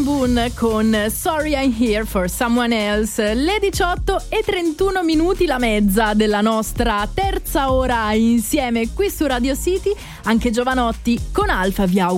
Boone con Sorry I'm Here for Someone Else. Le 18:31, la mezza della nostra terza ora insieme qui su Radio City. Anche Giovanotti con Alfa vi auguro